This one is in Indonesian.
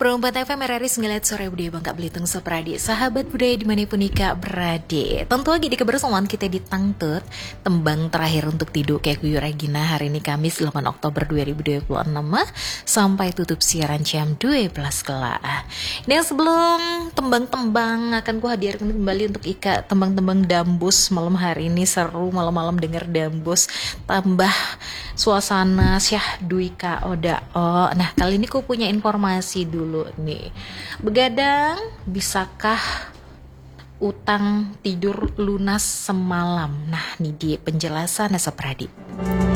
94 FM RRI Senggelat Sore Budaya Bangka Belitung Sopradi. Sahabat budaya dimanapun Ika berada. Tentu lagi di kebersamaan kita di Tangtut. Tembang terakhir untuk Tidu Kekuyu Regina hari ini Kamis 8 Oktober 2026 sampai tutup siaran jam 12 kelak. Dan sebelum tembang-tembang akan ku hadirkan kembali untuk Ika tembang-tembang dambus malam hari ini. Seru malam-malam denger dambus. Tambah suasana syahdu Ika Odao. Nah kali ini ku punya informasi dulu nih. Begadang, bisakah utang tidur lunas semalam? Nah, nih di penjelasan Sopradi.